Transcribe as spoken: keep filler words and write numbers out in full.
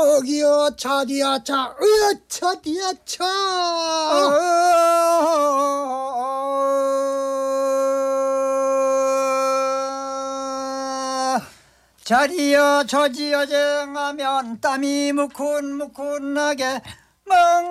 저기요 차디야 차 으여 차디야 차 자리여 저지여 쟁하면 땀이 무쿤무쿤하게 멍